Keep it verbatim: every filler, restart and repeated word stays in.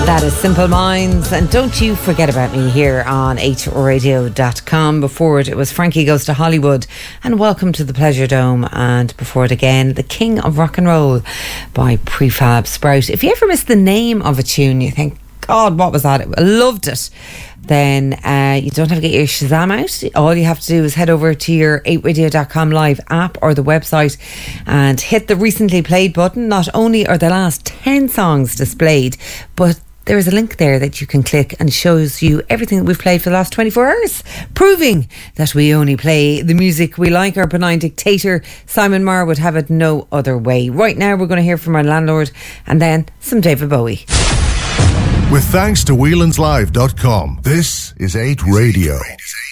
That is Simple Minds, and don't you forget about me here on eight radio dot com. Before it, it was Frankie Goes to Hollywood and Welcome to the Pleasure Dome, and before it again, The King of Rock and Roll by Prefab Sprout. If you ever miss the name of a tune, you think, God, what was that? I loved it. Then uh, you don't have to get your Shazam out. All you have to do is head over to your eight radio dot com live app or the website and hit the recently played button. Not only are the last ten songs displayed, but there is a link there that you can click and shows you everything that we've played for the last twenty-four hours, proving that we only play the music we like. Our benign dictator, Simon Marr, would have it no other way. Right now, we're going to hear from our landlord and then some David Bowie. With thanks to Whelan's Live dot com, this is eight Radio.